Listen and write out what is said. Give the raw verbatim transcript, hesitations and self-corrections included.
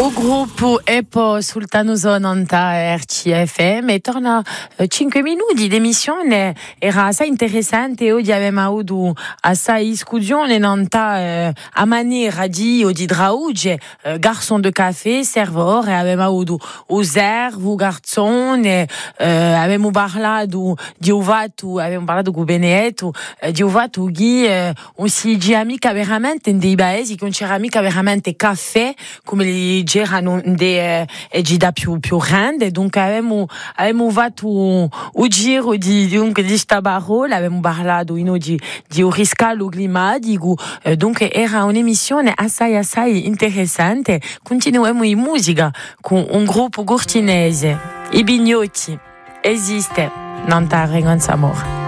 O gruppo Epo Sultano Zonanta R C F M e torna cinque minuti di emissione. Era assai interessante. Oggi abbiamo avuto assai discussione nanta a maniera di o di drauge garçon de café, servor, e abbiamo avuto o servo, garzone, abbiamo parlato di ovato, abbiamo parlato con Benedetto di ovato Ghi, on si di amica veramente in dei paesi che non c'era mica veramente caffè come li c'erano de eh, gida più più grande, donc avevamo avevamo fatto un, un giro di dunque di Stabarol, avevamo parlato in di di un riscaldo climatico, eh, donc era un'emissione assai assai interessante. Continuiamo in musica con un gruppo cortinese, i Bignotti. Esiste, non t'arrengo amore.